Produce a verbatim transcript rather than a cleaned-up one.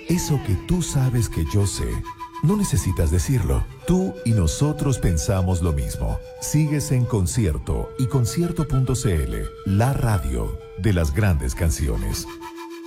Eso que tú sabes que yo sé, no necesitas decirlo. Tú y nosotros pensamos lo mismo. Sigues en Concierto y concierto punto c l, la radio de las grandes canciones.